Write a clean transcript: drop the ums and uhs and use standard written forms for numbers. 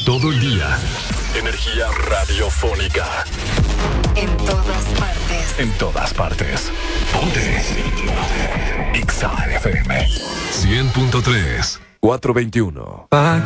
Todo el día. Energía radiofónica. En todas partes. En todas partes. Ponte. Exa FM 100.3 421.